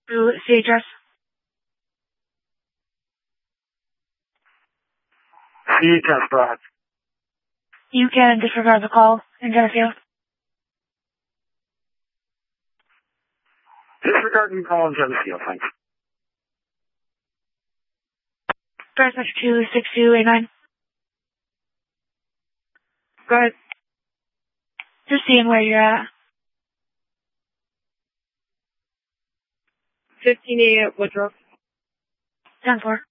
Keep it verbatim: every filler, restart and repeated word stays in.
to C H S. C H S, Brad. You can disregard the call in Geneseo. Disregarding call in Geneseo, thanks. Press two six two eight nine. Go ahead. Just seeing where you're at. fifteen A at Woodruff. ten four.